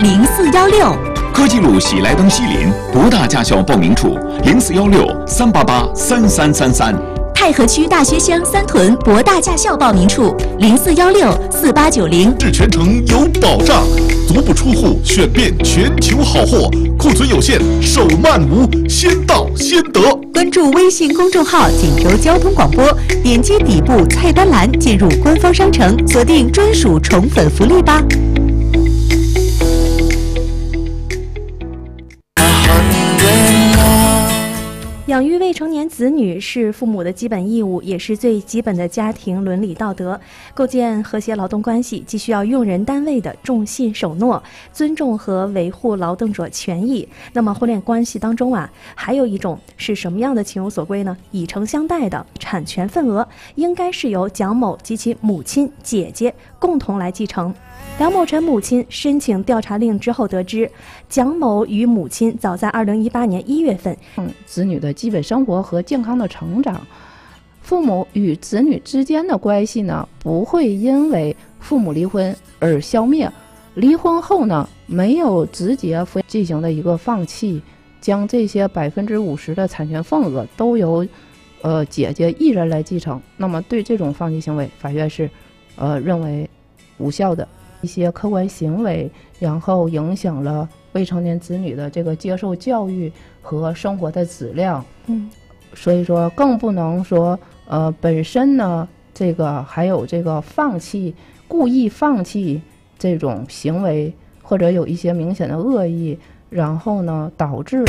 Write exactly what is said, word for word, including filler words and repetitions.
零四幺六。 科技路喜来登西林博大驾校报名处零四幺六三八八三三三三。 太和区大学乡三屯博大驾校报名处零四幺六四八九零。 至全程有保障，足不出户选遍全球好货，库存有限，手慢无，先到先得。 关注微信公众号锦州交通广播，点击底部菜单栏进入官方商城，锁定专属宠粉福利吧。 养育未成年子女是父母的基本义务，也是最基本的家庭伦理道德。构建和谐劳动关系，既需要用人单位的重信守诺，尊重和维护劳动者权益。那么婚恋关系当中啊，还有一种是什么样的情有所归呢？以诚相待的产权份额，应该是由蒋某及其母亲、姐姐共同来继承。梁某晨母亲申请调查令之后得知，蒋某与母亲早在二零一八年一月份， 嗯，子女的基本生活和健康的成长，父母与子女之间的关系呢，不会因为父母离婚而消灭。离婚后呢，没有直接进行的一个放弃，将这些百分之五十的产权份额都由呃姐姐一人来继承。那么对这种放弃行为，法院是呃认为无效的。一些客观行为，然后影响了未成年子女的这个接受教育和生活的质量。 嗯， 所以说更不能说呃本身呢这个还有这个放弃故意放弃这种行为，或者有一些明显的恶意，然后呢导致